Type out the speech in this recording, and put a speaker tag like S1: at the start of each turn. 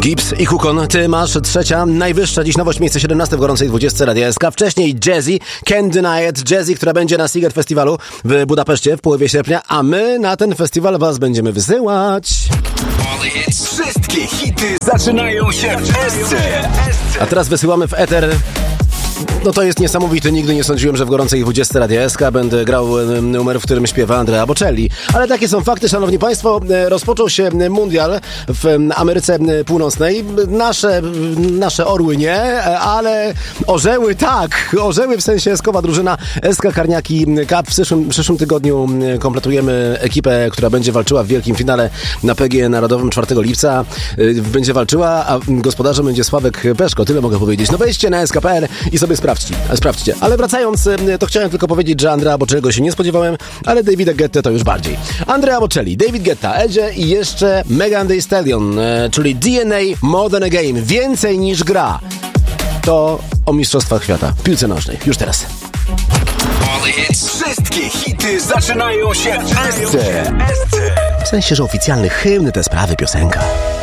S1: Gibbs i Hukon, ty masz trzecia, najwyższa dziś nowość, miejsce 17 w gorącej 20 Radia SK. Wcześniej Jazzy, Can't Deny It, Jazzy, która będzie na Siget Festiwalu w Budapeszcie w połowie sierpnia, a my na ten festiwal was będziemy wysyłać.
S2: Wszystkie hity zaczynają się w SC.
S1: A teraz wysyłamy w eter. No to jest niesamowite, nigdy nie sądziłem, że w gorącej 20 Radia SK będę grał numer, w którym śpiewa Andrea Bocelli. Ale takie są fakty, szanowni państwo. Rozpoczął się mundial w Ameryce Północnej. Nasze orły nie, ale orzeły tak. Orzeły w sensie eskowa drużyna SK Karniaki Cup. W przyszłym tygodniu kompletujemy ekipę, która będzie walczyła w wielkim finale na PGE Narodowym 4 lipca. Będzie walczyła, a gospodarzem będzie Sławek Peszko. Tyle mogę powiedzieć. No wejdźcie na SK.pl i sobie sprawdźcie. Ale wracając, to chciałem tylko powiedzieć, że Andrea Bocelliego się nie spodziewałem, ale Davida Guetta to już bardziej. Andrea Bocelli, David Guetta, Edzie i jeszcze Megan Thee Stallion, czyli DNA More Than a Game. Więcej niż gra. To o mistrzostwach świata w piłce nożnej. Już teraz.
S2: Wszystkie hity zaczynają się w SC.
S1: W sensie, że oficjalny hymn, te sprawy, piosenka.